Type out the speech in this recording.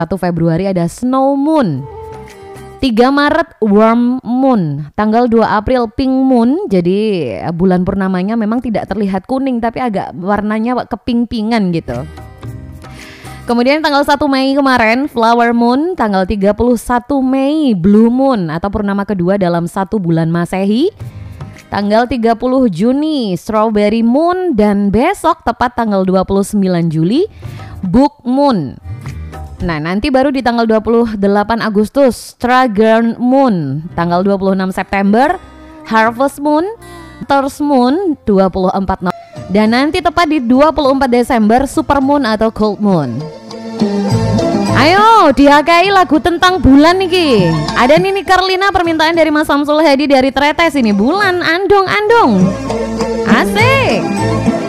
1 Februari ada snow moon. 3 Maret warm moon. Tanggal 2 April pink moon. Jadi bulan purnamanya memang tidak terlihat kuning tapi agak warnanya keping-pingan gitu. Kemudian tanggal 1 Mei kemarin flower moon. Tanggal 31 Mei blue moon atau purnama kedua dalam 1 bulan Masehi. Tanggal 30 Juni strawberry moon. Dan besok tepat tanggal 29 Juli book moon. Nah, nanti baru di tanggal 28 Agustus Stargarden Moon, tanggal 26 September Harvest Moon, Thirst Moon 24 November, dan nanti tepat di 24 Desember Super Moon atau Cold Moon. Ayo, dihakai lagu tentang bulan nih. Ada Nini Carlina permintaan dari Mas Samsul Hadi dari Tretes ini, bulan andong-andong. Asik.